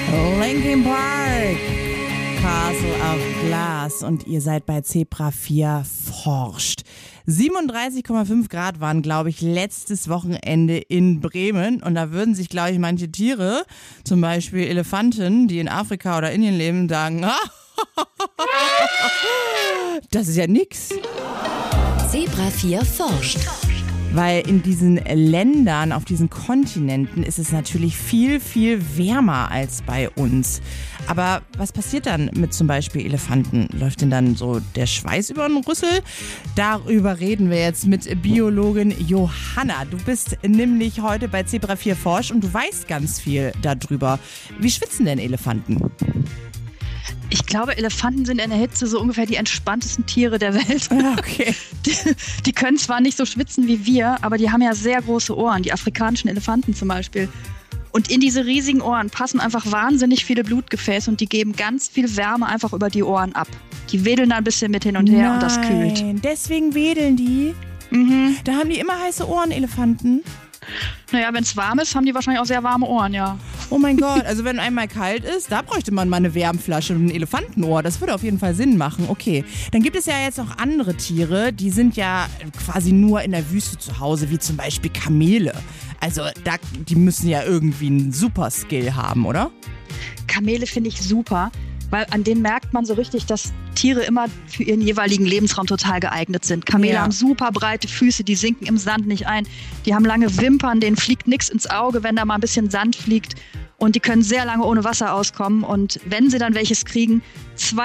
Linkin Park, Castle of Glass, und ihr seid bei Zebra 4 forscht. 37,5 Grad waren, glaube ich, letztes Wochenende in Bremen, und da würden sich, glaube ich, manche Tiere, zum Beispiel Elefanten, die in Afrika oder Indien leben, sagen, das ist ja nix. Zebra 4 forscht. Weil in diesen Ländern, auf diesen Kontinenten ist es natürlich viel, viel wärmer als bei uns. Aber was passiert dann mit zum Beispiel Elefanten? Läuft denn dann so der Schweiß über den Rüssel? Darüber reden wir jetzt mit Biologin Johanna. Du bist nämlich heute bei Zebra 4 forscht und du weißt ganz viel darüber. Wie schwitzen denn Elefanten? Ich glaube, Elefanten sind in der Hitze so ungefähr die entspanntesten Tiere der Welt. Okay. Die können zwar nicht so schwitzen wie wir, aber die haben ja sehr große Ohren, die afrikanischen Elefanten zum Beispiel. Und in diese riesigen Ohren passen einfach wahnsinnig viele Blutgefäße und die geben ganz viel Wärme einfach über die Ohren ab. Die wedeln da ein bisschen mit hin und her und das kühlt. Deswegen wedeln die? Mhm. Da haben die immer heiße Ohren, Elefanten? Naja, wenn es warm ist, haben die wahrscheinlich auch sehr warme Ohren, ja. Oh mein Gott, also wenn einmal kalt ist, da bräuchte man mal eine Wärmflasche und ein Elefantenohr. Das würde auf jeden Fall Sinn machen. Okay, dann gibt es ja jetzt noch andere Tiere, die sind ja quasi nur in der Wüste zu Hause, wie zum Beispiel Kamele. Also die müssen ja irgendwie einen Super-Skill haben, oder? Kamele finde ich super, weil an denen merkt man so richtig, dass Tiere immer für ihren jeweiligen Lebensraum total geeignet sind. Kamele haben super breite Füße, die sinken im Sand nicht ein. Die haben lange Wimpern, denen fliegt nichts ins Auge, wenn da mal ein bisschen Sand fliegt. Und die können sehr lange ohne Wasser auskommen. Und wenn sie dann welches kriegen,